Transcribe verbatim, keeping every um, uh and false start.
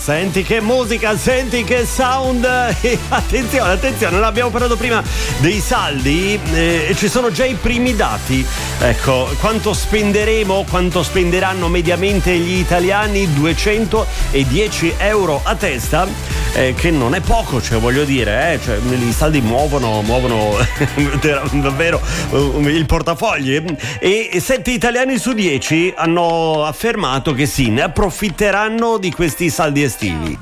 Senti che musica, senti che sound. E attenzione, attenzione, non abbiamo parlato prima dei saldi eh, e ci sono già i primi dati. Ecco, quanto spenderemo, quanto spenderanno mediamente gli italiani? duecentodieci euro a testa, eh, che non è poco, cioè voglio dire, eh, cioè, i saldi muovono, muovono davvero il portafogli. E sette italiani su dieci hanno affermato che sì, ne approfitteranno di questi saldi estivi.